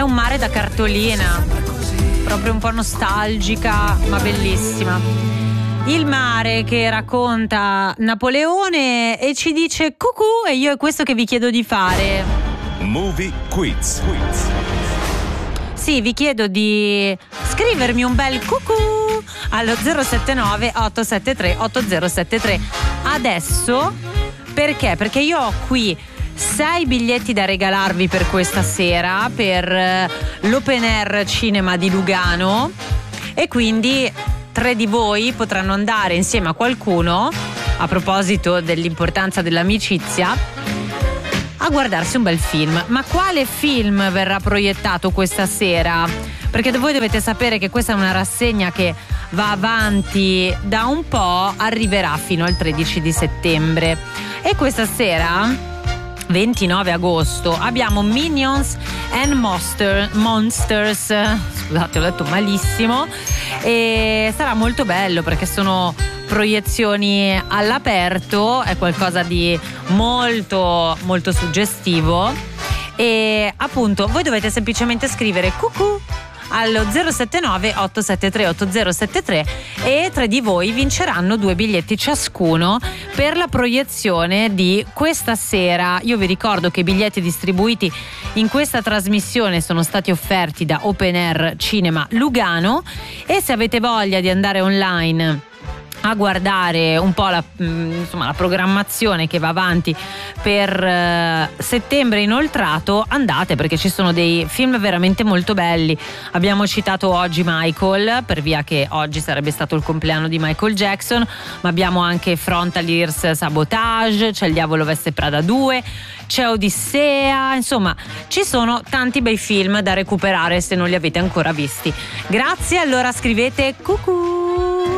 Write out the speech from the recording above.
un mare da cartolina, proprio un po' nostalgica, ma bellissima. Il mare che racconta Napoleone e ci dice cucù, e io è questo che vi chiedo di fare. Movie Quiz. Sì, vi chiedo di scrivermi un bel cucù allo 079 873 8073. Adesso perché? Perché io ho qui 6 biglietti da regalarvi per questa sera per l'Open Air Cinema di Lugano, e quindi 3 di voi potranno andare insieme a qualcuno, a proposito dell'importanza dell'amicizia, a guardarsi un bel film. Ma quale film verrà proiettato questa sera? Perché voi dovete sapere che questa è una rassegna che va avanti da un po', arriverà fino al 13 di settembre. E questa sera, 29 agosto, abbiamo Minions and Monsters. Scusate, ho letto malissimo. E sarà molto bello perché sono proiezioni all'aperto, è qualcosa di molto molto suggestivo. E appunto voi dovete semplicemente scrivere cucù allo 079 873 8073 e 3 di voi vinceranno 2 biglietti ciascuno per la proiezione di questa sera. Io vi ricordo che i biglietti distribuiti in questa trasmissione sono stati offerti da Open Air Cinema Lugano, e se avete voglia di andare online a guardare un po' la programmazione che va avanti per settembre inoltrato, andate, perché ci sono dei film veramente molto belli. Abbiamo citato oggi Michael, per via che oggi sarebbe stato il compleanno di Michael Jackson, ma abbiamo anche Frontaliers Sabotage, c'è Il Diavolo Veste Prada 2, c'è Odissea, insomma ci sono tanti bei film da recuperare se non li avete ancora visti. Grazie, allora scrivete cucù.